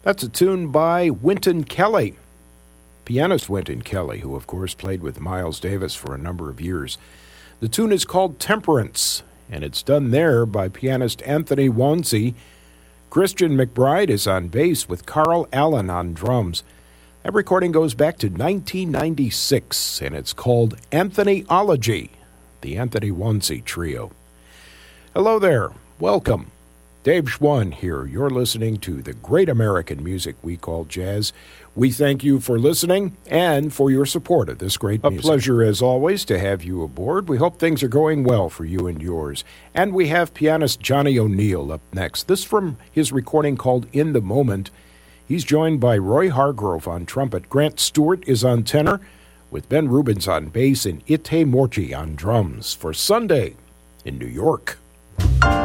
That's a tune by Wynton Kelly, pianist Wynton Kelly, who of course played with Miles Davis for a number of years. The tune is called Temperance, and it's done there by pianist Anthony Wonsey. Christian McBride is on bass with Carl Allen on drums. That recording goes back to 1996, and it's called Anthonyology, the Anthony Wonsey Trio. Hello there. Welcome. Dave Schwann here. You're listening to the great American music we call jazz. We thank you for listening and for your support of this great music. A pleasure, as always, to have you aboard. We hope things are going well for you and yours. And we have pianist Johnny O'Neill up next. This from his recording called In the Moment. He's joined by Roy Hargrove on trumpet. Grant Stewart is on tenor, with Ben Rubens on bass and Ite Morti on drums for Sunday in New York.